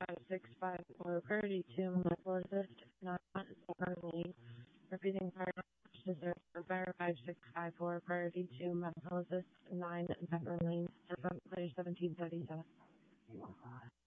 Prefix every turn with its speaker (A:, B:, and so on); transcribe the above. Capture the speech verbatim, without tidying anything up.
A: five six five four, priority two, medical assist, nine, Beverly. Repeating priority assist, fire five six five four, priority two, medical assist, nine, Beverly. Clear seventeen thirty-seven.